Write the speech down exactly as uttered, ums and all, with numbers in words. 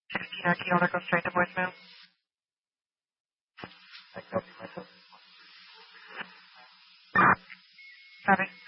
sixteen R T auto goes straight to voicemail. I copy myself. Copy.